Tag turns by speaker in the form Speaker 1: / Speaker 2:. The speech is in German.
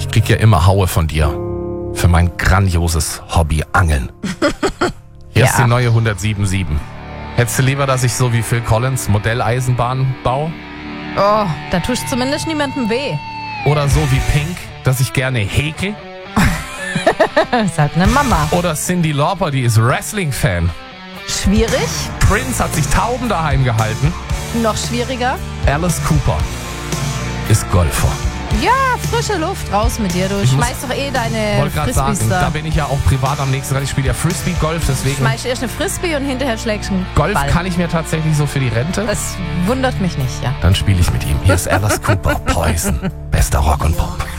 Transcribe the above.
Speaker 1: Ich krieg ja immer Haue von dir für mein grandioses Hobby Angeln. Hier ist die neue 107.7. Hättest du lieber, dass ich so wie Phil Collins Modelleisenbahn baue?
Speaker 2: Oh, da tust zumindest niemandem weh.
Speaker 1: Oder so wie Pink, dass ich gerne häkel?
Speaker 2: Das hat eine Mama.
Speaker 1: Oder Cyndi Lauper, die ist Wrestling-Fan.
Speaker 2: Schwierig?
Speaker 1: Prince hat sich Tauben daheim gehalten.
Speaker 2: Noch schwieriger?
Speaker 1: Alice Cooper ist Golfer.
Speaker 2: Ja, frische Luft, raus mit dir. Du schmeißt doch eh deine
Speaker 1: Wollte gerade
Speaker 2: Frisbees
Speaker 1: sagen,
Speaker 2: da.
Speaker 1: da bin ich ja auch privat am nächsten dran. Ich spiele ja Frisbee-Golf, deswegen...
Speaker 2: Schmeißt erst eine Frisbee und hinterher schlägst du einen
Speaker 1: Golf
Speaker 2: Ball.
Speaker 1: kann ich mir tatsächlich so für die Rente.
Speaker 2: Das wundert mich nicht, ja.
Speaker 1: Dann spiele ich mit ihm. Hier ist Alice Cooper, Poison. Bester Rock und Pop.